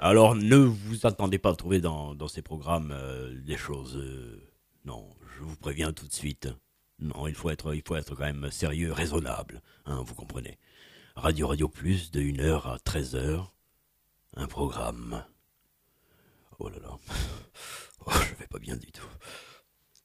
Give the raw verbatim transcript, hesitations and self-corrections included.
Alors ne vous attendez pas à trouver dans, dans ces programmes euh, des choses. euh, non, je vous préviens tout de suite. Non, il faut être, il faut être quand même sérieux, raisonnable. Hein, vous comprenez. Radio Radio Plus de une heure à treize heures. Un programme. Oh là là. Oh, je vais pas bien du tout.